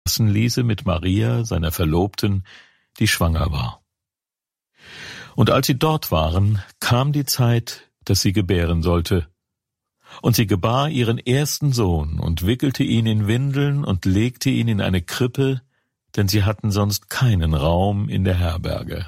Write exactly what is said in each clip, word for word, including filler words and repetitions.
ließe mit Maria, seiner Verlobten, die schwanger war. Und als sie dort waren, kam die Zeit, dass sie gebären sollte. Und sie gebar ihren ersten Sohn und wickelte ihn in Windeln und legte ihn in eine Krippe, denn sie hatten sonst keinen Raum in der Herberge.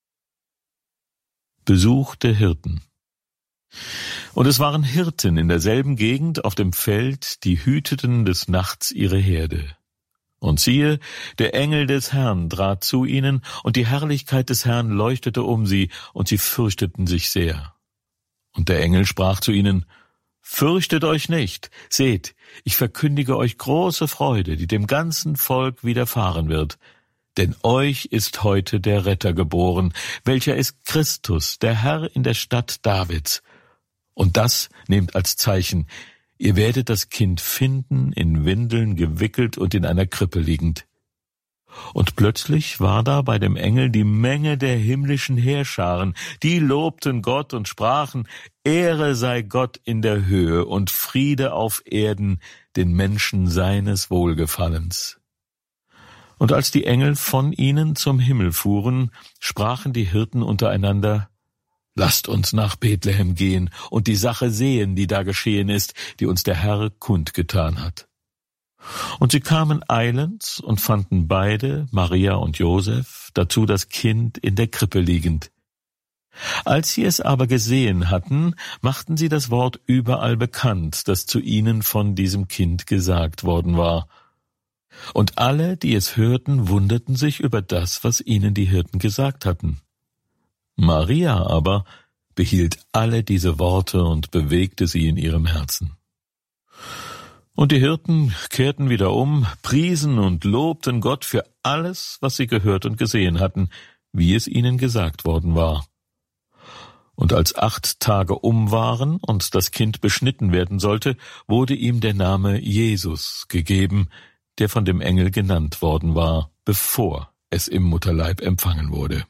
Besuch der Hirten. Und es waren Hirten in derselben Gegend auf dem Feld, die hüteten des Nachts ihre Herde. Und siehe, der Engel des Herrn trat zu ihnen, und die Herrlichkeit des Herrn leuchtete um sie, und sie fürchteten sich sehr. Und der Engel sprach zu ihnen: Fürchtet euch nicht, seht, ich verkündige euch große Freude, die dem ganzen Volk widerfahren wird. Denn euch ist heute der Retter geboren, welcher ist Christus, der Herr in der Stadt Davids. Und das nehmt als Zeichen: Ihr werdet das Kind finden, in Windeln gewickelt und in einer Krippe liegend. Und plötzlich war da bei dem Engel die Menge der himmlischen Heerscharen, die lobten Gott und sprachen: Ehre sei Gott in der Höhe und Friede auf Erden den Menschen seines Wohlgefallens. Und als die Engel von ihnen zum Himmel fuhren, sprachen die Hirten untereinander: Lasst uns nach Bethlehem gehen und die Sache sehen, die da geschehen ist, die uns der Herr kundgetan hat. Und sie kamen eilends und fanden beide, Maria und Josef, dazu das Kind in der Krippe liegend. Als sie es aber gesehen hatten, machten sie das Wort überall bekannt, das zu ihnen von diesem Kind gesagt worden war. Und alle, die es hörten, wunderten sich über das, was ihnen die Hirten gesagt hatten. Maria aber behielt alle diese Worte und bewegte sie in ihrem Herzen. Und die Hirten kehrten wieder um, priesen und lobten Gott für alles, was sie gehört und gesehen hatten, wie es ihnen gesagt worden war. Und als acht Tage um waren und das Kind beschnitten werden sollte, wurde ihm der Name Jesus gegeben, der von dem Engel genannt worden war, bevor es im Mutterleib empfangen wurde.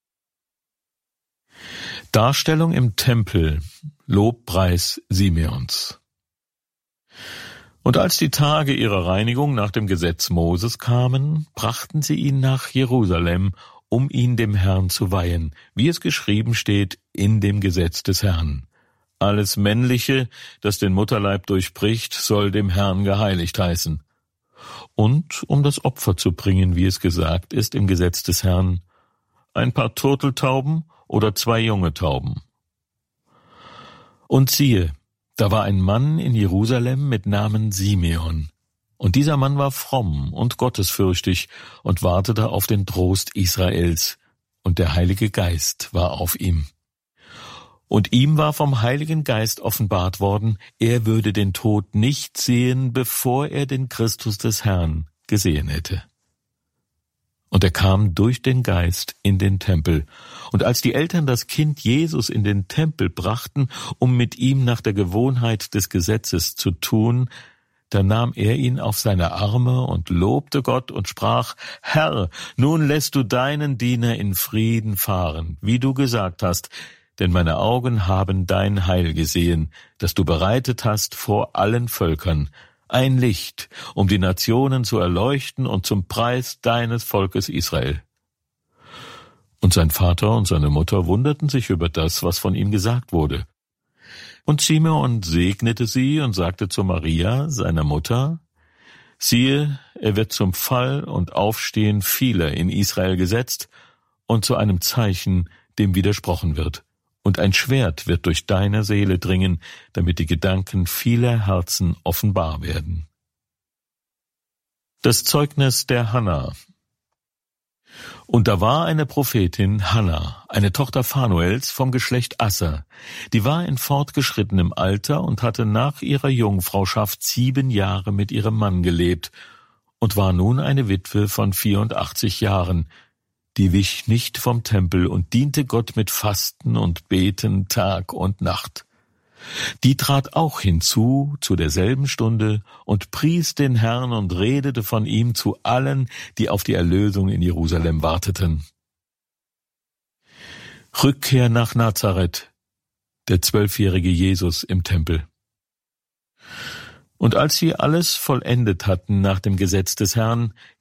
Darstellung im Tempel, Lobpreis Simeons. Und als die Tage ihrer Reinigung nach dem Gesetz Moses kamen, brachten sie ihn nach Jerusalem, um ihn dem Herrn zu weihen, wie es geschrieben steht in dem Gesetz des Herrn. Alles Männliche, das den Mutterleib durchbricht, soll dem Herrn geheiligt heißen. Und um das Opfer zu bringen, wie es gesagt ist im Gesetz des Herrn, ein paar Turteltauben oder zwei junge Tauben. Und siehe, da war ein Mann in Jerusalem mit Namen Simeon, und dieser Mann war fromm und gottesfürchtig und wartete auf den Trost Israels, und der Heilige Geist war auf ihm. Und ihm war vom Heiligen Geist offenbart worden, er würde den Tod nicht sehen, bevor er den Christus des Herrn gesehen hätte. Und er kam durch den Geist in den Tempel. Und als die Eltern das Kind Jesus in den Tempel brachten, um mit ihm nach der Gewohnheit des Gesetzes zu tun, da nahm er ihn auf seine Arme und lobte Gott und sprach: Herr, nun lässt du deinen Diener in Frieden fahren, wie du gesagt hast, denn meine Augen haben dein Heil gesehen, das du bereitet hast vor allen Völkern, ein Licht, um die Nationen zu erleuchten und zum Preis deines Volkes Israel. Und sein Vater und seine Mutter wunderten sich über das, was von ihm gesagt wurde. Und Simeon segnete sie und sagte zu Maria, seiner Mutter: Siehe, er wird zum Fall und Aufstehen vieler in Israel gesetzt und zu einem Zeichen, dem widersprochen wird. Und ein Schwert wird durch deine Seele dringen, damit die Gedanken vieler Herzen offenbar werden. Das Zeugnis der Hanna. Und da war eine Prophetin, Hanna, eine Tochter Phanuels vom Geschlecht Asser, die war in fortgeschrittenem Alter und hatte nach ihrer Jungfrauschaft sieben Jahre mit ihrem Mann gelebt und war nun eine Witwe von vierundachtzig Jahren, die wich nicht vom Tempel und diente Gott mit Fasten und Beten Tag und Nacht. Die trat auch hinzu zu derselben Stunde und pries den Herrn und redete von ihm zu allen, die auf die Erlösung in Jerusalem warteten. Rückkehr nach Nazareth, der zwölfjährige Jesus im Tempel. Und als sie alles vollendet hatten nach dem Gesetz des Herrn,